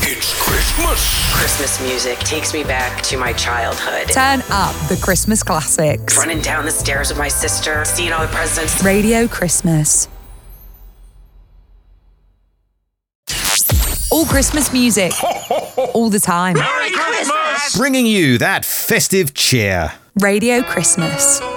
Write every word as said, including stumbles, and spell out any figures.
It's Christmas. Christmas music takes me back to my childhood. Turn up the Christmas classics. Running down the stairs with my sister, seeing all the presents. Radio Christmas. All Christmas music. All the time. Merry Christmas! Bringing you that festive cheer. Radio Christmas.